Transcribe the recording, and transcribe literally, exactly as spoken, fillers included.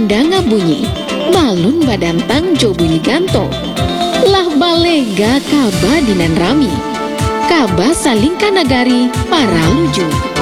undang bunyi, balun badantang jo bunyi ganto. Lah balega kaba dinan rami, kaba saling kanagari para luju.